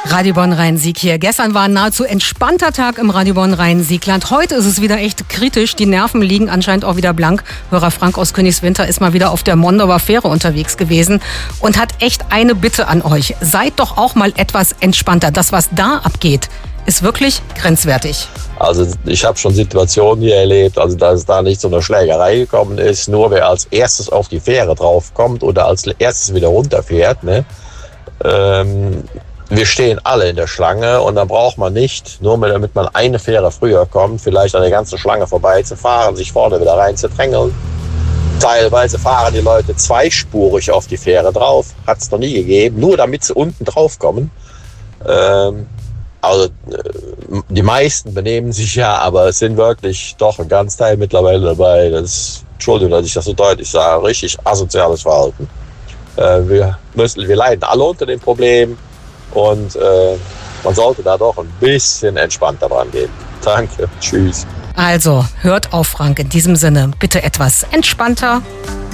Radio Bonn-Rhein-Sieg hier. Gestern war ein nahezu entspannter Tag im Radio Bonn-Rhein-Siegland. Heute ist es wieder echt kritisch. Die Nerven liegen anscheinend auch wieder blank. Hörer Frank aus Königswinter ist mal wieder auf der Mondauer Fähre unterwegs gewesen und hat echt eine Bitte an euch. Seid doch auch mal etwas entspannter. Das, was da abgeht, ist wirklich grenzwertig. Also ich habe schon Situationen hier erlebt, also dass es da nicht zu einer Schlägerei gekommen ist. Nur wer als erstes auf die Fähre draufkommt oder als erstes wieder runterfährt, ne? Wir stehen alle in der Schlange und dann braucht man nicht, nur damit man eine Fähre früher kommt, vielleicht an der ganzen Schlange vorbeizufahren, sich vorne wieder rein zu drängeln. Teilweise fahren die Leute zweispurig auf die Fähre drauf, hat es noch nie gegeben, nur damit sie unten drauf kommen. Also die meisten benehmen sich ja, aber es sind wirklich doch ein ganz Teil mittlerweile dabei. Das ist, Entschuldigung, dass ich das so deutlich sage, richtig asoziales Verhalten. Wir leiden alle unter dem Problem und man sollte da doch ein bisschen entspannter dran gehen. Danke, tschüss. Also, hört auf, Frank. In diesem Sinne, bitte etwas entspannter.